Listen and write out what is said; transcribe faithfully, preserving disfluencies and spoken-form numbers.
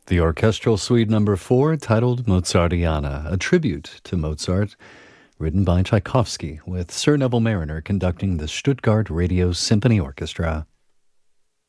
The Orchestral Suite Number four, titled Mozartiana, a tribute to Mozart, written by Tchaikovsky, with Sir Neville Marriner conducting the Stuttgart Radio Symphony Orchestra.